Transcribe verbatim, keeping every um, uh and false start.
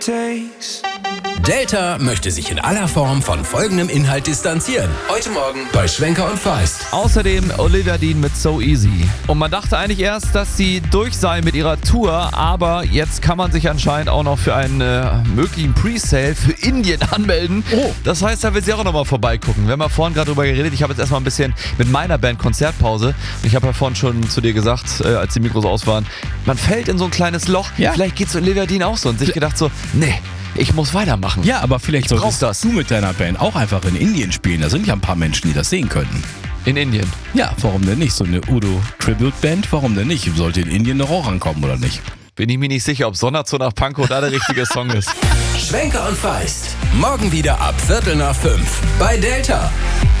takes. Delta möchte sich in aller Form von folgendem Inhalt distanzieren. Heute Morgen bei Schwenker und Feist. Außerdem Olivia Dean mit So Easy. Und man dachte eigentlich erst, dass sie durch sei mit ihrer Tour, aber jetzt kann man sich anscheinend auch noch für einen äh, möglichen Presale für Indien anmelden. Oh. Das heißt, da will sie auch nochmal vorbeigucken. Wir haben ja vorhin gerade drüber geredet. Ich habe jetzt erstmal ein bisschen mit meiner Band Konzertpause. Und ich habe ja vorhin schon zu dir gesagt, äh, als die Mikros aus waren, man fällt in so ein kleines Loch. Ja. Vielleicht geht es Olivia Dean auch so und sich gedacht so, nee, ich muss weitermachen. Ja, aber vielleicht brauch solltest das. du mit deiner Band auch einfach in Indien spielen. Da sind ja ein paar Menschen, die das sehen könnten. In Indien. Ja, warum denn nicht? So eine Udo-Tribute-Band, warum denn nicht? Sollte in Indien noch auch ankommen, oder nicht? Bin ich mir nicht sicher, ob Sonderzone nach Pankow da der richtige Song ist. Schwenker und Feist. Morgen wieder ab Viertel nach fünf bei Delta.